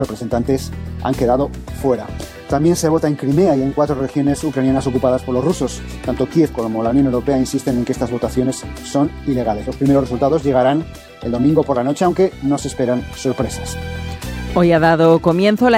representantes han quedado fuera. También se vota en Crimea y en 4 regiones ucranianas ocupadas por los rusos. Tanto Kiev como la Unión Europea insisten en que estas votaciones son ilegales. Los primeros resultados llegarán el domingo por la noche, aunque no se esperan sorpresas. Hoy ha dado comienzo la